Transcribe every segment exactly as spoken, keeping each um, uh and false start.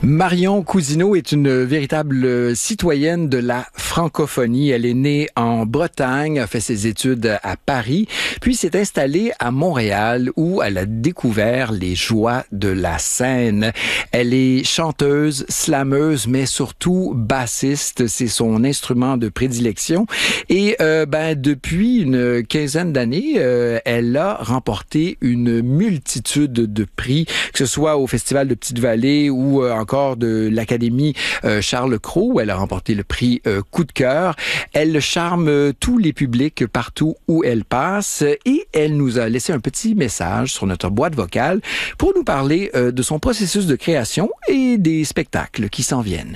Marion Cousineau est une véritable citoyenne de la francophonie. Elle est née en Bretagne, a fait ses études à Paris, puis s'est installée à Montréal où elle a découvert les joies de la scène. Elle est chanteuse, slameuse, mais surtout bassiste. C'est son instrument de prédilection. Et euh, ben depuis une quinzaine d'années, euh, elle a remporté une multitude de prix, que ce soit au Festival de Petite-Vallée ou euh, encore de l'Académie euh, Charles Cros, où elle a remporté le prix euh, Coup de cœur. Elle charme euh, tous les publics partout où elle passe et elle nous a laissé un petit message sur notre boîte vocale pour nous parler euh, de son processus de création et des spectacles qui s'en viennent.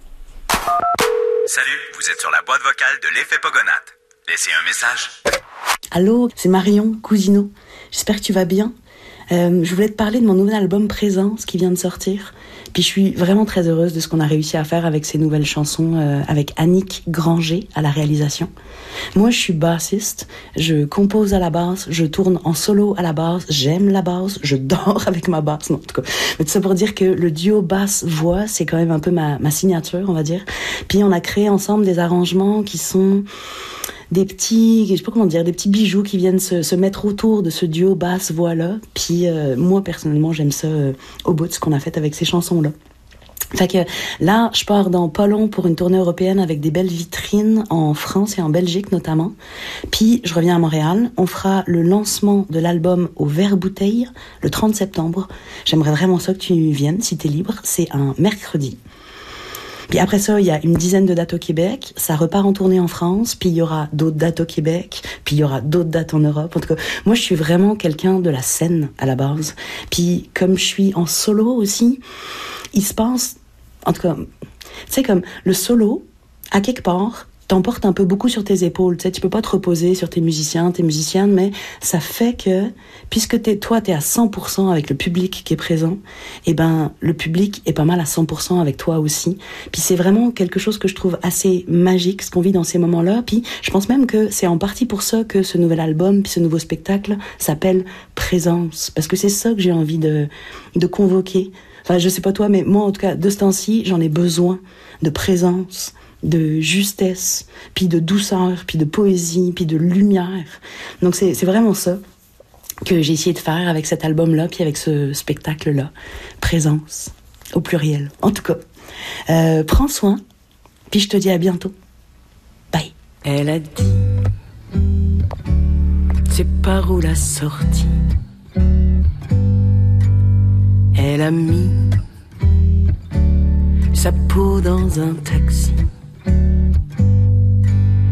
Salut, vous êtes sur la boîte vocale de l'Effet Pogonate. Laissez un message. Allô, c'est Marion Cousineau. J'espère que tu vas bien. Euh, je voulais te parler de mon nouvel album Présence qui vient de sortir. Puis je suis vraiment très heureuse de ce qu'on a réussi à faire avec ces nouvelles chansons, euh, avec Annick Granger à la réalisation. Moi, je suis bassiste, je compose à la basse, je tourne en solo à la basse, j'aime la basse, je dors avec ma basse, non, en tout cas. Mais tout ça pour dire que le duo basse-voix, c'est quand même un peu ma, ma signature, on va dire. Puis on a créé ensemble des arrangements qui sont des petits, je sais pas comment dire, des petits bijoux qui viennent se, se mettre autour de ce duo basse-voix-là. Puis euh, moi, personnellement, j'aime ça euh, au bout de ce qu'on a fait avec ces chansons-là. Fait que là, je pars dans pas long pour une tournée européenne avec des belles vitrines en France et en Belgique notamment. Puis je reviens à Montréal. On fera le lancement de l'album au Verre-Bouteille le trente septembre. J'aimerais vraiment ça que tu viennes si t'es libre. C'est un mercredi. Puis après ça, il y a une dizaine de dates au Québec. Ça repart en tournée en France. Puis il y aura d'autres dates au Québec. Puis il y aura d'autres dates en Europe. En tout cas, moi, je suis vraiment quelqu'un de la scène à la base. Puis comme je suis en solo aussi, il se passe, en tout cas, tu sais, comme le solo, à quelque part, t'emportes un peu beaucoup sur tes épaules. Tu sais, tu peux pas te reposer sur tes musiciens, tes musiciennes, mais ça fait que, puisque t'es, toi, t'es à cent pour cent avec le public qui est présent, eh ben, le public est pas mal à cent pour cent avec toi aussi. Puis c'est vraiment quelque chose que je trouve assez magique, ce qu'on vit dans ces moments-là. Puis je pense même que c'est en partie pour ça que ce nouvel album, puis ce nouveau spectacle s'appelle Présence. Parce que c'est ça que j'ai envie de, de convoquer. Enfin, je sais pas toi, mais moi, en tout cas, de ce temps-ci, j'en ai besoin de présence, de justesse, puis de douceur, puis de poésie, puis de lumière. Donc c'est, c'est vraiment ça que j'ai essayé de faire avec cet album-là, puis avec ce spectacle-là. Présence, au pluriel. En tout cas, euh, prends soin, puis je te dis à bientôt. Bye. Elle a dit, c'est par où la sortie. Elle a mis sa peau dans un taxi.